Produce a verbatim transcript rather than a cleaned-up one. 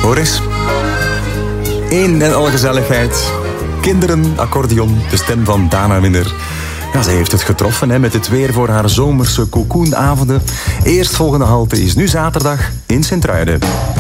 Hoor eens. Eén en alle gezelligheid. Kinderen, accordeon, de stem van Dana Winner. Ja, ze heeft het getroffen hè, met het weer voor haar zomerse cocoonavonden. Eerstvolgende halte is nu zaterdag in Sint-Truiden.